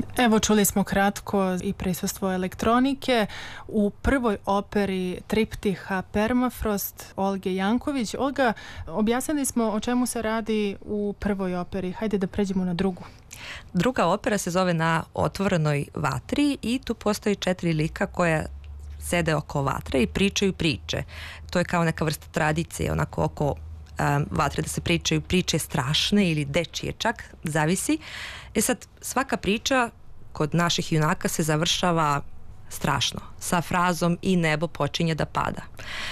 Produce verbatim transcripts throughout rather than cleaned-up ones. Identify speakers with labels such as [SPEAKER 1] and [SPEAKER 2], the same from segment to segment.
[SPEAKER 1] Evo, čuli smo kratko i prisustvo elektronike u prvoj operi triptiha Permafrost Olge Janković. Olga, objasnili smo o čemu se radi u prvoj operi. Hajde da pređemo na drugu.
[SPEAKER 2] Druga opera se zove Na otvorenoj vatri i tu postoji četiri lika koja sede oko vatre i pričaju priče. To je kao neka vrsta tradicije, onako oko um, vatre da se pričaju priče strašne ili dečije čak, zavisi. E sad, svaka priča kod naših junaka se završava strašno, sa frazom i nebo počinje da pada.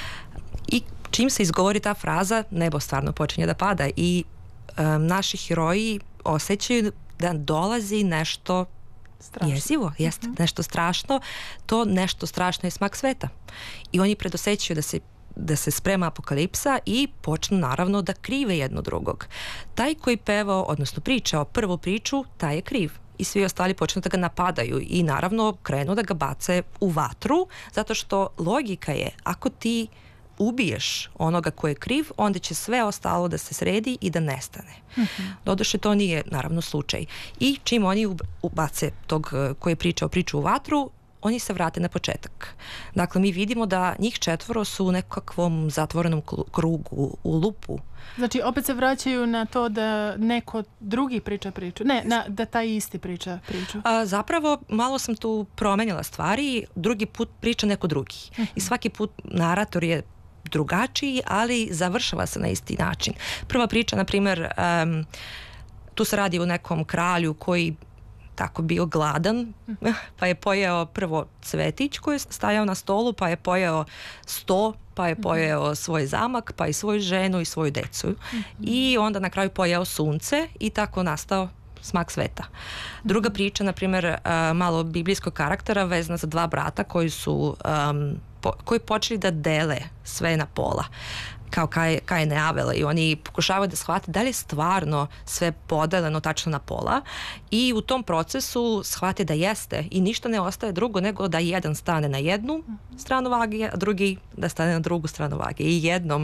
[SPEAKER 2] I čim se izgovori ta fraza, nebo stvarno počinje da pada i um, naši heroji osjećaju da dolazi nešto strašno. Jezivo, jeste, mm-hmm. nešto strašno, to nešto strašno je smak sveta. I oni predosećaju da se da se sprema apokalipsa i počnu naravno da krive jedno drugog. Taj koji pevao, odnosno pričao prvu priču, taj je kriv. I svi ostali počnu da ga napadaju i naravno krenu da ga bace u vatru, zato što logika je, ako ti ubiješ onoga ko je kriv, onda će sve ostalo da se sredi i da nestane. Mm-hmm. Doduše, to nije naravno slučaj. I čim oni ubace tog koji je pričao priču u vatru, oni se vrate na početak. Dakle, mi vidimo da njih četvoro su u nekakvom zatvorenom krugu, u lupu.
[SPEAKER 1] Znači, opet se vraćaju na to da neko drugi priča priču. Ne, na, da taj isti priča priču.
[SPEAKER 2] A, zapravo, malo sam tu promenila stvari. Drugi put priča neko drugi. Uh-huh. I svaki put narator je drugačiji, ali završava se na isti način. Prva priča, na primjer, um, tu se radi o nekom kralju koji tako bio gladan, pa je pojeo prvo cvetić koji je stajao na stolu, pa je pojeo sto, pa je pojeo svoj zamak, pa i svoju ženu i svoju decu. Mm-hmm. I onda na kraju pojeo sunce i tako nastao smak sveta. Druga priča, na primjer, malo biblijskog karaktera vezana za dva brata koji su um, po, koji počeli da dele sve na pola, kao Kain i Abel, i oni pokušavaju da shvate da li je stvarno sve podeljeno tačno na pola i u tom procesu shvate da jeste i ništa ne ostaje drugo nego da jedan stane na jednu stranu vage, a drugi da stane na drugu stranu vage i jednom